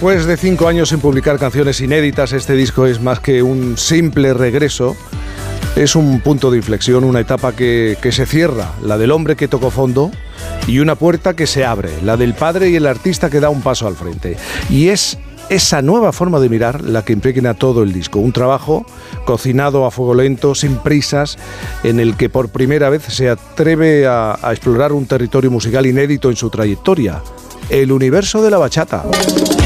Después de 5 años sin publicar canciones inéditas, este disco es más que un simple regreso. Es un punto de inflexión, una etapa que se cierra, la del hombre que tocó fondo, y una puerta que se abre, la del padre y el artista que da un paso al frente. Y es esa nueva forma de mirar la que impregna todo el disco. Un trabajo cocinado a fuego lento, sin prisas, en el que por primera vez se atreve a explorar un territorio musical inédito en su trayectoria: el universo de la bachata.